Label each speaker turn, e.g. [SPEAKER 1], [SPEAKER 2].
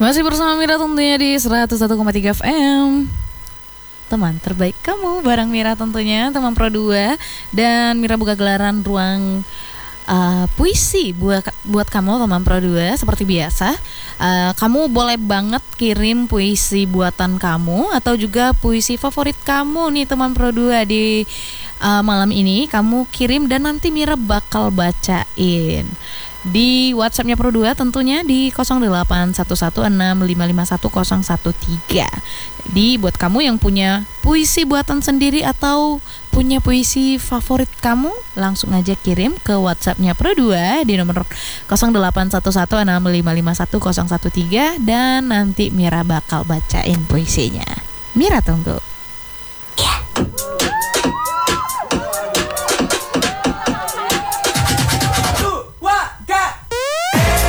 [SPEAKER 1] Masih bersama Mira tentunya di 101,3 FM. Teman terbaik kamu, bareng Mira tentunya, teman Pro 2. Dan Mira buka gelaran ruang puisi buat kamu teman Pro 2. Seperti biasa, kamu boleh banget kirim puisi buatan kamu atau juga puisi favorit kamu nih teman Pro 2 di malam ini. Kamu kirim dan nanti Mira bakal bacain di WhatsAppnya Pro 2 tentunya di 081165511013. Jadi buat kamu yang punya puisi buatan sendiri atau punya puisi favorit kamu, langsung aja kirim ke WhatsAppnya Pro 2 di nomor 081165511013 dan nanti Mira bakal bacain puisinya. Mira tunggu. Yeah.